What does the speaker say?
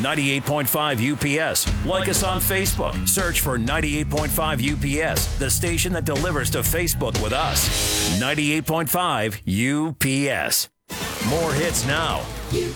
98.5 UPS. Like us on Facebook. Search for 98.5 UPS, the station that delivers to Facebook with us. 98.5 UPS. More hits now.